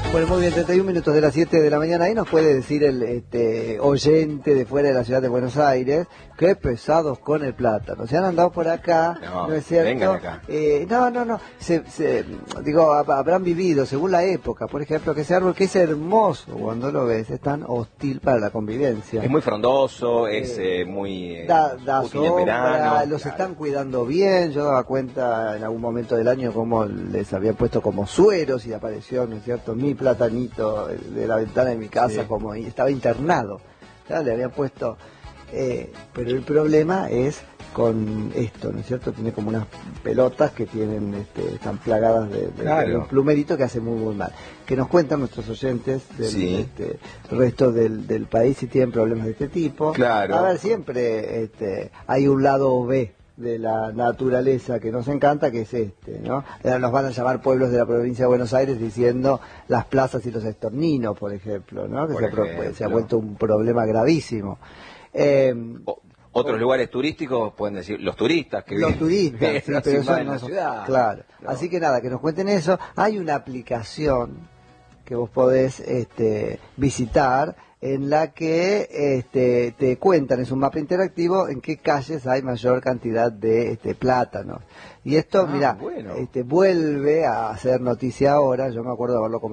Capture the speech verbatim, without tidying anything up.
Bueno, muy bien, treinta y un minutos de las siete de la mañana. Ahí nos puede decir el este, oyente de fuera de la ciudad de Buenos Aires, qué pesados con el plátano. Se han andado por acá, ¿no, no es cierto? Vengan acá. Eh, no, no, no. Se, se, digo, habrán vivido, según la época, por ejemplo, que ese árbol que es hermoso cuando lo ves, es tan hostil para la convivencia. Es muy frondoso, es eh, muy eh, da, da útil en sombra, verano. los Claro. están cuidando bien. Yo daba cuenta en algún momento del año cómo les habían puesto como sueros y apareció, ¿no es cierto?, mi platanito de la ventana de mi casa, sí, como estaba internado, ¿sabes? Le habían puesto, eh, pero el problema es con esto, ¿no es cierto? Tiene como unas pelotas que tienen, este, están plagadas de, de, claro, de un plumerito que hace muy muy mal. Que nos cuentan nuestros oyentes del sí, este, resto del, del país si tienen problemas de este tipo. Claro. A ver, siempre este, hay un lado B de la naturaleza que nos encanta, que es este, ¿no? Nos van a llamar pueblos de la provincia de Buenos Aires diciendo las plazas y los estorninos, por ejemplo, ¿no? Que por se, ejemplo. Ha, se ha vuelto un problema gravísimo. Eh, o, otros o, lugares turísticos pueden decir los turistas que los turistas, sí, pero eso en no la son, ciudad. Claro. No. Así que nada, que nos cuenten eso. Hay una aplicación que vos podés este, visitar, en la que este, te cuentan, es un mapa interactivo, en qué calles hay mayor cantidad de este, plátanos. Y esto, ah, mira, bueno. este, vuelve a hacer noticia ahora. Yo me acuerdo de haberlo comentado